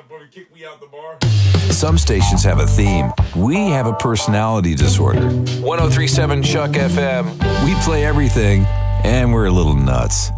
Some stations have a theme. We have a personality disorder. 1037 Chuck FM. We play everything, and we're a little nuts.